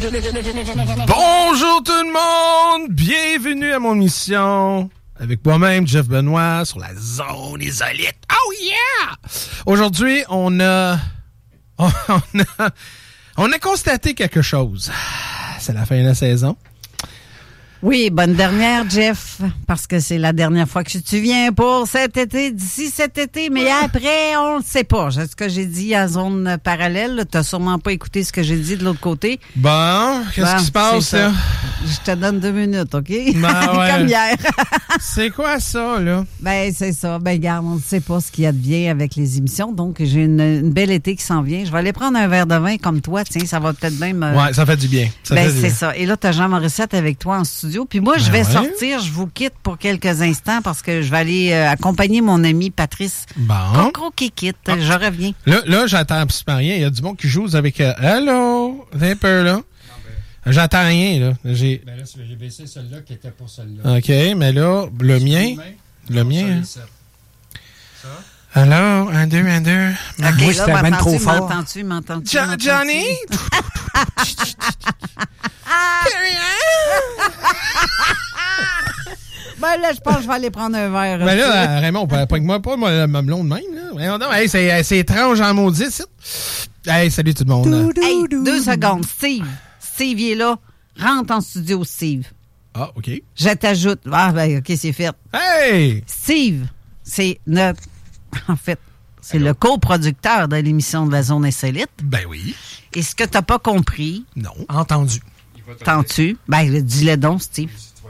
Bonjour tout le monde! Bienvenue à mon émission avec moi-même, Jeff Benoît, sur la zone insolite. Oh yeah! Aujourd'hui, on a constaté quelque chose. C'est la fin de la saison. Oui, bonne dernière, Jeff, parce que c'est la dernière fois que tu viens pour cet été, d'ici cet été, mais après, on ne sait pas. Ce que j'ai dit à zone parallèle, tu n'as sûrement pas écouté ce que j'ai dit de l'autre côté. Bon, qu'est-ce qui se passe, là? Je te donne 2 minutes, OK? Ben ouais. Comme hier. C'est quoi ça, là? Ben, c'est ça. Ben, regarde, on ne sait pas ce qui advient avec les émissions, donc j'ai une belle été qui s'en vient. Je vais aller prendre un verre de vin comme toi, tiens, ça va peut-être même... Ouais, ça fait du bien. C'est ça. Et là, tu as Jean Morissette avec toi en studio. Puis moi, je vais sortir, je vous quitte pour quelques instants parce que je vais aller accompagner mon ami Patrice. Bon. Kikit, je reviens. Là, j'entends absolument rien. Il y a du monde qui joue avec Hello, un peu là. J'entends rien, là. J'ai baissé celui-là qui était pour celui-là. OK, mais là, le mien. Ça. Alors, 1, 2, 1, 2. OK, moi, c'était même trop fort. M'entends-tu? Johnny? Ben là, je pense que je vais aller prendre un verre. Ben là, Raymond, pas moi le mamelon de même, là. Hey, c'est étrange en maudit, ça. Hey, salut tout le monde. Hey, 2 secondes. Steve, il est là. Rentre en studio, Steve. Ah, OK. Je t'ajoute. Ah, ben, OK, c'est fait. Hey! Steve, c'est notre... En fait, c'est le coproducteur de l'émission de la Zone Insolite. Ben oui. Et ce que t'as pas compris... Non. Entendu. T'entends-tu? Ben, dis-le donc, Steve.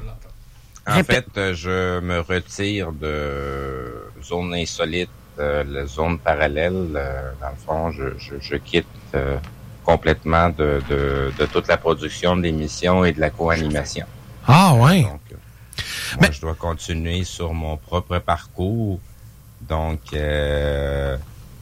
En fait, je me retire de Zone Insolite, la zone parallèle. Dans le fond, je quitte complètement de toute la production de l'émission et de la co-animation. Ah, ouais. Donc, moi, je dois continuer sur mon propre parcours. Donc, je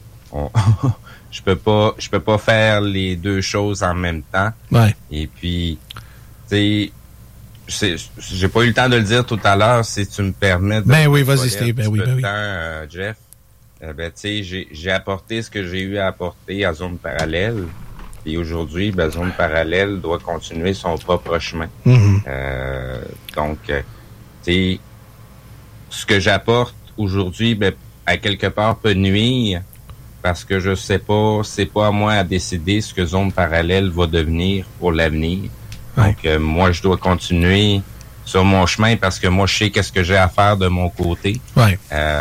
peux pas faire les deux choses en même temps. Ouais. Et puis, tu sais, j'ai pas eu le temps de le dire tout à l'heure, si tu me permets. Ben oui, vas-y, Steve. Ben oui. Jeff. Tu sais, j'ai apporté ce que j'ai eu à apporter à Zone Parallèle. Et aujourd'hui, Zone Parallèle doit continuer son propre chemin. Mm-hmm. Donc, tu sais, ce que j'apporte aujourd'hui, à quelque part peut nuire parce que je sais pas, c'est pas à moi à décider ce que Zone Parallèle va devenir pour l'avenir. Ouais. Donc, moi, je dois continuer sur mon chemin parce que moi, je sais qu'est-ce que j'ai à faire de mon côté. Ouais.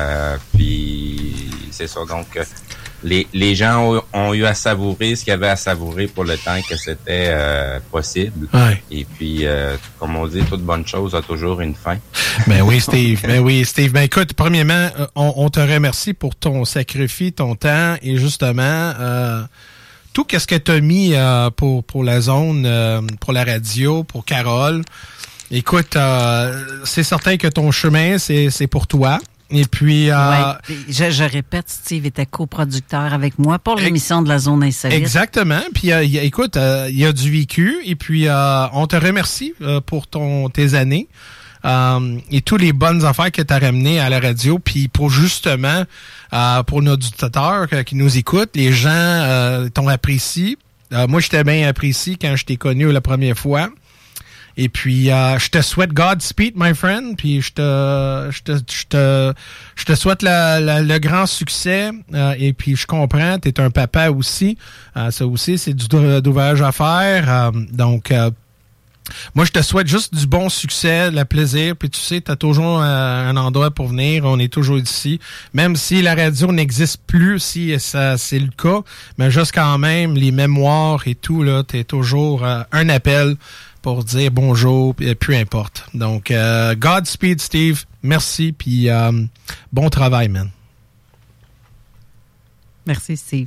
Puis, c'est ça. Donc, les gens ont eu à savourer ce qu'il y avait à savourer pour le temps que c'était possible. Ouais. Et puis, comme on dit, toute bonne chose a toujours une fin. Ben oui, Steve. Ben écoute, premièrement, on te remercie pour ton sacrifice, ton temps et justement tout ce que tu as mis pour la zone, pour la radio, pour Carole. Écoute, c'est certain que ton chemin, c'est pour toi. Et puis... je répète, Steve était coproducteur avec moi pour l'émission de la Zone Insolite. Exactement. Puis, écoute, il y a du vécu. Et puis, on te remercie pour tes années et toutes les bonnes affaires que tu as ramenées à la radio. Puis, pour justement, pour nos auditeurs qui nous écoutent, les gens t'ont apprécié. Moi, je t'ai bien apprécié quand je t'ai connu la première fois. Et puis, je te souhaite Godspeed, my friend. Puis, je te souhaite le grand succès. Et puis, je comprends, tu es un papa aussi. Ça aussi, c'est d'ouvrage à faire. Donc, moi, je te souhaite juste du bon succès, le plaisir. Puis, tu sais, tu as toujours un endroit pour venir. On est toujours ici. Même si la radio n'existe plus, si ça c'est le cas. Mais juste quand même, les mémoires et tout, là, tu es toujours un appel pour dire bonjour, peu importe. Donc, Godspeed, Steve. Merci, puis bon travail, man. Merci, Steve.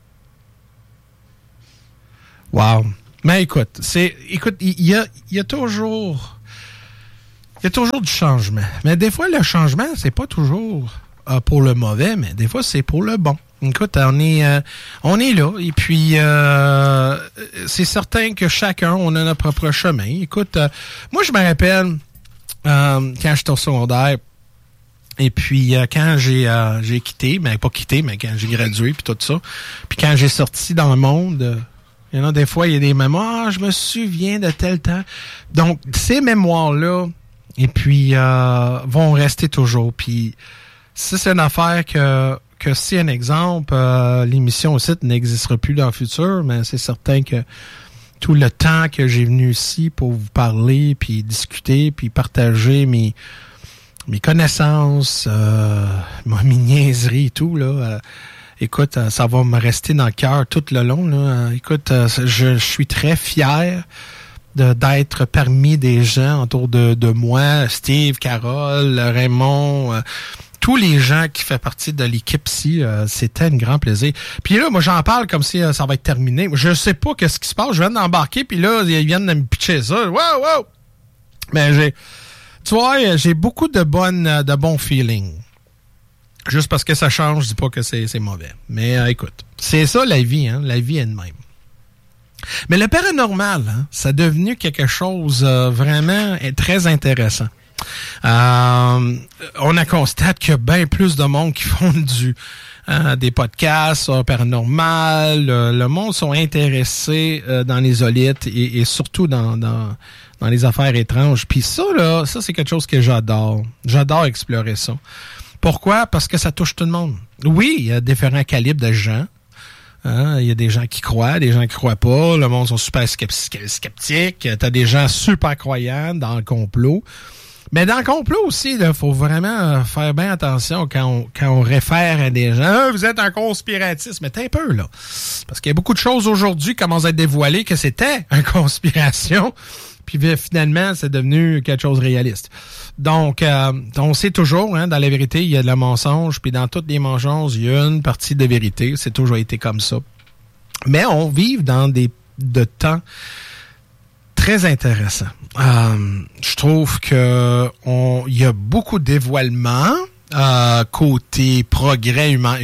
Wow. Mais écoute, il y a toujours du changement. Mais des fois, le changement, c'est pas toujours pour le mauvais, mais des fois, c'est pour le bon. Écoute, on est là, et puis c'est certain que chacun, on a notre propre chemin. Écoute, moi, je me rappelle quand j'étais au secondaire, et puis quand j'ai quitté, mais pas quitté, mais quand j'ai gradué, puis tout ça, puis quand j'ai sorti dans le monde, Il y en a des fois, il y a des mémoires, je me souviens de tel temps. Donc, ces mémoires-là, et puis, vont rester toujours. Puis, ça, c'est une affaire que si, un exemple, l'émission aussi n'existera plus dans le futur, mais c'est certain que tout le temps que j'ai venu ici pour vous parler, puis discuter, puis partager mes connaissances, mes niaiseries et tout, là, écoute, ça va me rester dans le cœur tout le long, là. Écoute, je suis très fier d'être parmi des gens autour de moi, Steve, Carole, Raymond, tous les gens qui font partie de l'équipe ici, c'était un grand plaisir. Puis là, moi, j'en parle comme si ça va être terminé. Je sais pas qu'est-ce qui se passe. Je viens d'embarquer, puis là, ils viennent de me pitcher ça. Wow! Mais tu vois, j'ai beaucoup de bons feelings. Juste parce que ça change, je dis pas que c'est mauvais. Mais écoute, c'est ça la vie, hein. La vie est de même. Mais le paranormal, hein, ça est devenu quelque chose vraiment très intéressant. On a constaté qu'il y a bien plus de monde qui font des podcasts paranormal. Le monde sont intéressés dans les zolites et surtout dans les affaires étranges. Puis ça, là, ça c'est quelque chose que j'adore. J'adore explorer ça. Pourquoi? Parce que ça touche tout le monde. Oui, il y a différents calibres de gens. Hein? Il y a des gens qui croient, des gens qui croient pas. Le monde sont super sceptiques. T'as des gens super croyants dans le complot. Mais dans le complot aussi, il faut vraiment faire bien attention quand on réfère à des gens. Vous êtes un conspiratiste. Mais t'es un peu, là. Parce qu'il y a beaucoup de choses aujourd'hui qui commencent à être dévoilées que c'était une conspiration. Puis finalement, c'est devenu quelque chose de réaliste. Donc, on sait toujours, hein, dans la vérité, il y a de la mensonge. Puis dans toutes les mensonges, il y a une partie de vérité. C'est toujours été comme ça. Mais on vit dans de temps très intéressant. Je trouve que il y a beaucoup de dévoilements côté progrès humain.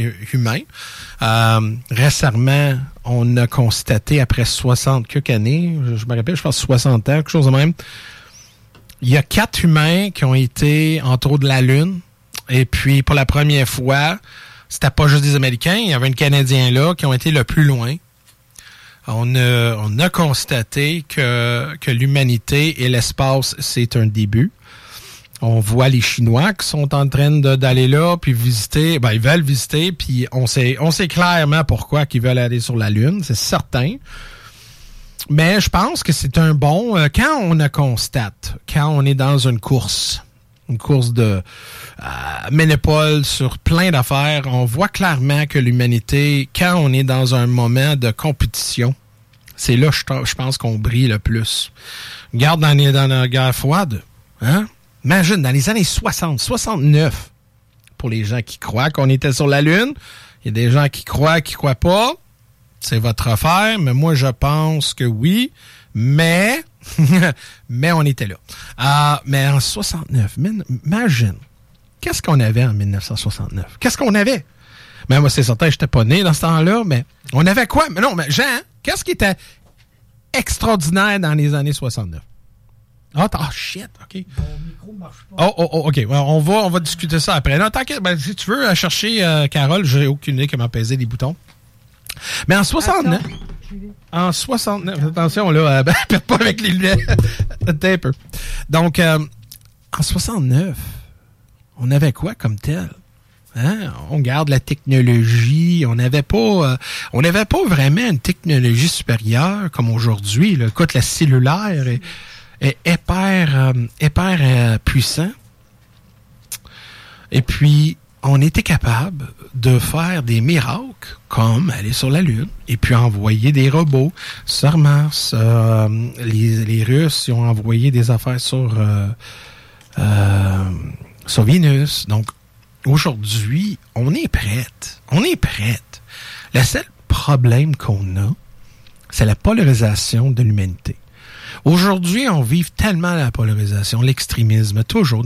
Récemment, on a constaté après 60 quelques années, je me rappelle, je pense 60 ans, quelque chose de même, il y a 4 humains qui ont été en tour de la Lune. Et puis, pour la première fois, c'était pas juste des Américains, il y avait un Canadien là qui ont été le plus loin. On a constaté que l'humanité et l'espace, c'est un début. On voit les Chinois qui sont en train d'aller là, puis visiter. Ben, ils veulent visiter, puis on sait clairement pourquoi qu'ils veulent aller sur la Lune, c'est certain. Mais je pense que c'est un bon... quand on est dans une course de ménopole sur plein d'affaires, on voit clairement que l'humanité, quand on est dans un moment de compétition, c'est là, je pense qu'on brille le plus. Regarde dans la guerre froide, hein? Imagine, dans les années 60, 69, pour les gens qui croient qu'on était sur la Lune, il y a des gens qui croient pas. C'est votre affaire, mais moi, je pense que oui. Mais on était là. Mais en 69, imagine, qu'est-ce qu'on avait en 1969? Qu'est-ce qu'on avait? Ben, moi, c'est certain, je n'étais pas né dans ce temps-là, mais on avait quoi? Mais non, mais Jean, qu'est-ce qui était extraordinaire dans les années 69? Shit, OK. Mon micro marche pas. OK. On va discuter ça après. Non, t'inquiète, si tu veux chercher Carole, j'ai aucune idée comment peser les boutons. Mais en 69... attention, là, perds pas avec les lunettes. T'es un peu. Donc, en 69, on avait quoi comme tel? Hein? On garde la technologie. On n'avait pas vraiment une technologie supérieure comme aujourd'hui. Là. Écoute, la cellulaire est hyper puissant. Et puis, on était capable de faire des miracles comme aller sur la Lune et puis envoyer des robots sur Mars. Les Russes ils ont envoyé des affaires sur Vénus. Donc, aujourd'hui, on est prête. Le seul problème qu'on a, c'est la polarisation de l'humanité. Aujourd'hui, on vit tellement la polarisation, l'extrémisme, toujours.